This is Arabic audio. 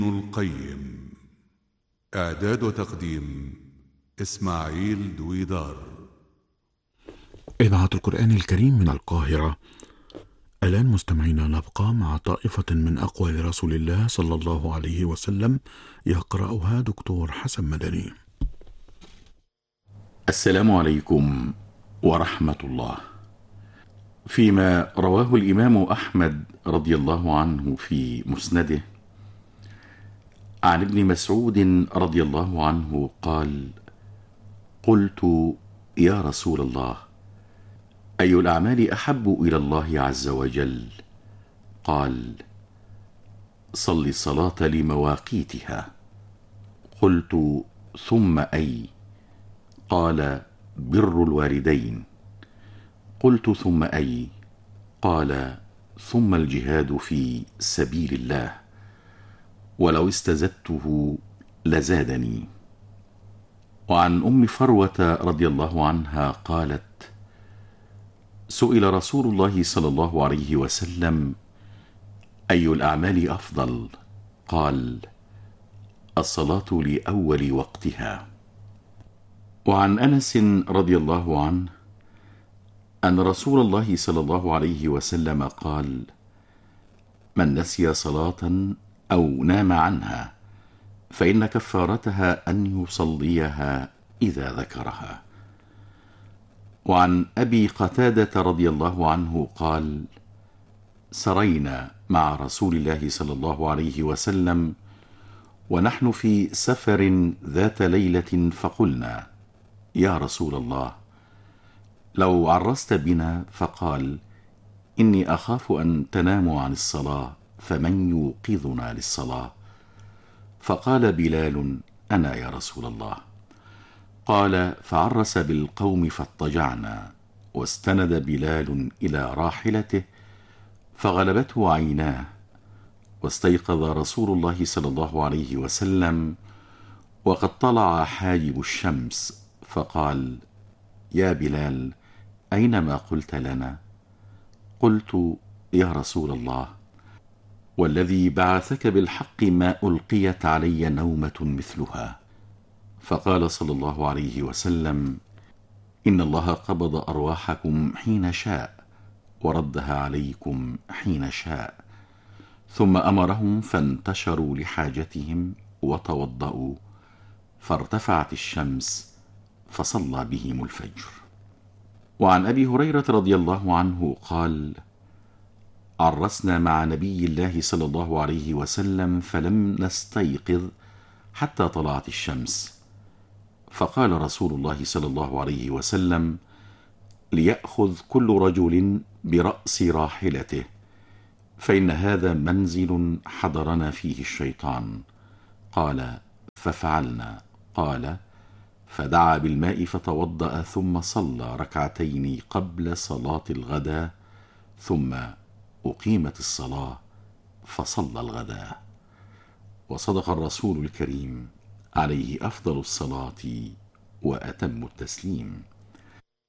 القيم. إعداد وتقديم إسماعيل دويدار. إذاعة القرآن الكريم من القاهرة. الآن مستمعينا نبقى مع طائفة من أقوال رسول الله صلى الله عليه وسلم يقرأها دكتور حسن مدني. السلام عليكم ورحمة الله. فيما رواه الإمام أحمد رضي الله عنه في مسنده عن ابن مسعود رضي الله عنه قال: قلت يا رسول الله، أي الأعمال أحب إلى الله عز وجل؟ قال: صل الصلاة لمواقيتها. قلت: ثم أي؟ قال: بر الوالدين. قلت: ثم أي؟ قال: ثم الجهاد في سبيل الله، ولو استزدته لزادني. وعن أم فروة رضي الله عنها قالت: سئل رسول الله صلى الله عليه وسلم: أي الأعمال أفضل؟ قال: الصلاة لأول وقتها. وعن أنس رضي الله عنه أن رسول الله صلى الله عليه وسلم قال: من نسي صلاة أو نام عنها فإن كفارتها أن يصليها إذا ذكرها. وعن أبي قتادة رضي الله عنه قال: سرينا مع رسول الله صلى الله عليه وسلم ونحن في سفر ذات ليلة فقلنا: يا رسول الله، لو عرست بنا. فقال: إني أخاف أن تناموا عن الصلاة فمن يوقظنا للصلاة؟ فقال بلال: أنا يا رسول الله. قال: فعرس بالقوم فاضطجعنا، واستند بلال إلى راحلته فغلبته عيناه، واستيقظ رسول الله صلى الله عليه وسلم وقد طلع حاجب الشمس، فقال: يا بلال، أين ما قلت لنا؟ قلت: يا رسول الله، والذي بعثك بالحق ما ألقيت علي نومة مثلها. فقال صلى الله عليه وسلم: إن الله قبض أرواحكم حين شاء وردها عليكم حين شاء. ثم أمرهم فانتشروا لحاجتهم وتوضأوا، فارتفعت الشمس فصلى بهم الفجر. وعن أبي هريرة رضي الله عنه قال: عرسنا مع نبي الله صلى الله عليه وسلم فلم نستيقظ حتى طلعت الشمس، فقال رسول الله صلى الله عليه وسلم: ليأخذ كل رجل برأس راحلته، فإن هذا منزل حضرنا فيه الشيطان. قال: ففعلنا. قال: فدعا بالماء فتوضأ، ثم صلى ركعتين قبل صلاة الغداء، ثم أقيمت الصلاة فصلى الغداء. وصدق الرسول الكريم عليه أفضل الصلاة وأتم التسليم.